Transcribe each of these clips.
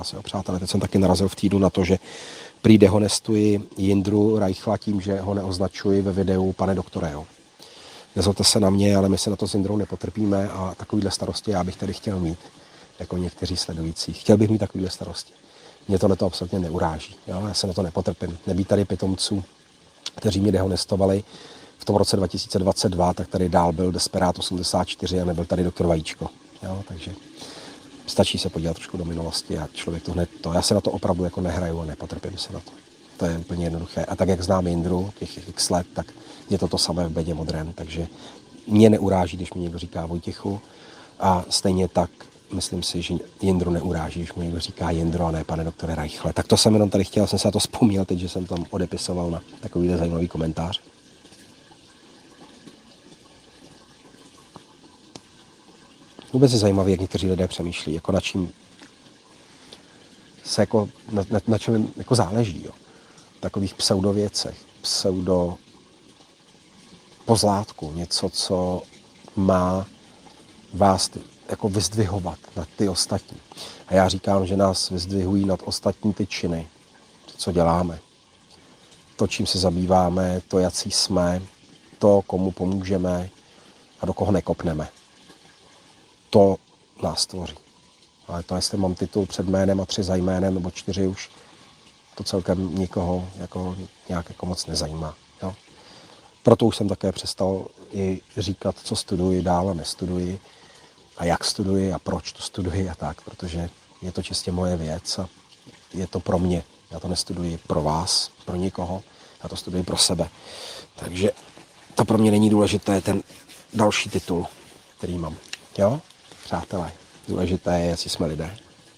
Přátelé, teď jsem taky narazil v týdnu na to, že prý dehonestuji Jindru Reichla tím, že ho neoznačuji ve videu pane doktore. Jo. Nezlobte se na mě, ale my se na to s Jindrou nepotrpíme a takovýhle starosti já bych tady chtěl mít, jako někteří sledující. Chtěl bych mít takovýhle starosti. Mě tohleto absolutně neuráží. Jo. Já se na to nepotrpím. Nebýt tady pitomců, kteří mě dehonestovali v tom roce 2022, tak tady dál byl Desperát 84 a nebyl tady doktor Vajíčko. Jo. Takže stačí se podívat trošku do minulosti a člověk to hned to. Já se na to opravdu jako nehraju a nepotrpím se na to. To je úplně jednoduché. A tak, jak znám Jindru, těch x let, tak je to samé v Bedě modrém. Takže mě neuráží, když mi někdo říká Vojtěchu. A stejně tak myslím si, že Jindru neuráží, když mu někdo říká Jindro a ne pane doktore Reichle. Tak to jsem jenom tady chtěl, jsem se na to vzpomněl teď, že jsem tam odepisoval na takovýhle zajímavý komentář. Vůbec je zajímavé, jak někteří lidé přemýšlí, jako na čím se jako, na čem jako záleží. Jo. Takových pseudověcech, pseudo pozlátku, něco, co má vás jako vyzdvihovat nad ty ostatní. A já říkám, že nás vyzdvihují nad ostatní ty činy, to, co děláme, to, čím se zabýváme, to, jací jsme, to, komu pomůžeme a do koho nekopneme. To nás tvoří. Ale to, jestli mám titul před jménem a 3 za jménem, nebo 4 už, to celkem nikoho jako nějak jako moc nezajímá. Jo? Proto už jsem také přestal i říkat, co studuji, dál a nestuduji, a jak studuji a proč to studuji a tak, protože je to čistě moje věc a je to pro mě. Já to nestuduji pro vás, pro nikoho, já to studuji pro sebe. Takže to pro mě není důležité, ten další titul, který mám. Jo? Přátelé, důležité je, jestli jsme lidé.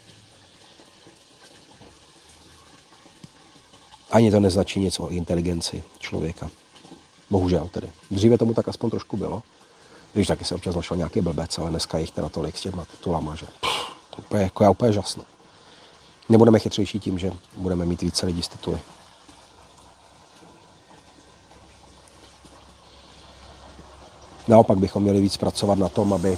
Ani to neznačí nic o inteligenci člověka. Bohužel tedy. Dříve tomu tak aspoň trošku bylo. Když taky se občas našel nějaký blbec, ale dneska jich teda tolik s těma titulama, že úplně, jako já úplně žasnu. Nebudeme chytřejší tím, že budeme mít více lidí s tituly. Naopak bychom měli víc pracovat na tom, aby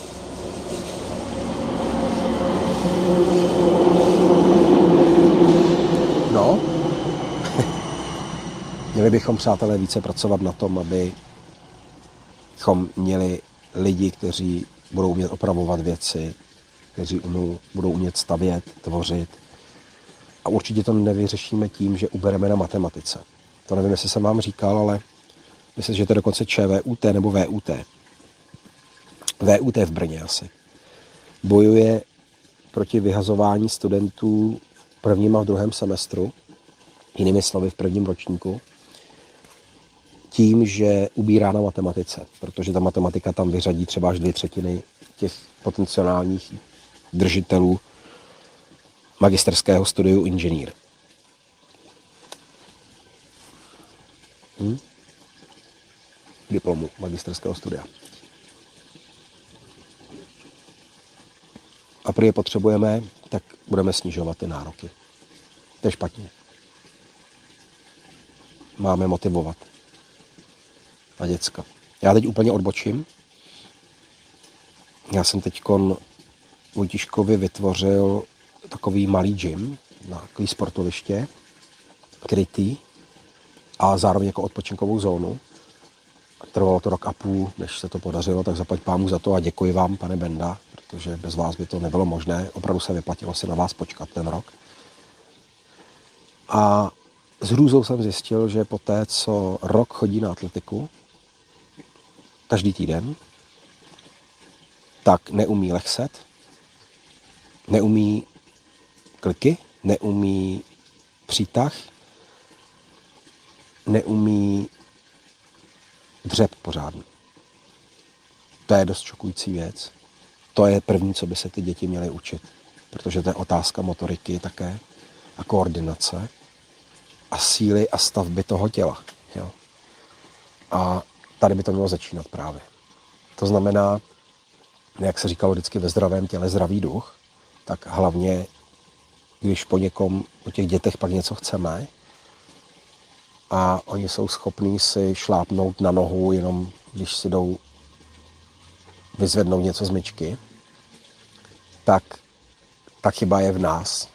měli bychom, přátelé, více pracovat na tom, abychom měli lidi, kteří budou umět opravovat věci, kteří budou umět stavět, tvořit. A určitě to nevyřešíme tím, že ubereme na matematice. To nevím, jestli jsem vám říkal, ale myslím, že to je dokonce ČVUT nebo VUT. VUT v Brně asi. Bojuje proti vyhazování studentů v prvním a v druhém semestru, jinými slovy v prvním ročníku, tím, že ubírá na matematice, protože ta matematika tam vyřadí třeba až 2/3 těch potenciálních držitelů magisterského studiu inženýr. Diplomu magisterského studia. A prý je potřebujeme, tak budeme snižovat ty nároky. To je špatně. Máme motivovat na děcka. Já teď úplně odbočím. Já jsem teďkon Vojtiškovi vytvořil takový malý gym na takový sportoviště, krytý a zároveň jako odpočinkovou zónu. Trvalo to 1,5 roku, než se to podařilo, tak zaplať pámu za to a děkuji vám, pane Benda, protože bez vás by to nebylo možné. Opravdu se vyplatilo si na vás počkat ten rok. A s hrůzou jsem zjistil, že po té, co rok chodí na atletiku, každý týden, tak neumí lehset, neumí kliky, neumí přítah, neumí dřep pořádný. To je dost šokující věc. To je první, co by se ty děti měly učit, protože to je otázka motoriky také a koordinace a síly a stavby toho těla. Jo. A tady by to mělo začínat právě. To znamená, jak se říkalo vždycky ve zdravém těle zdravý duch, tak hlavně, když po těch dětech pak něco chceme a oni jsou schopní si šlápnout na nohu, jenom když si jdou vyzvednout něco z myčky, tak ta chyba je v nás.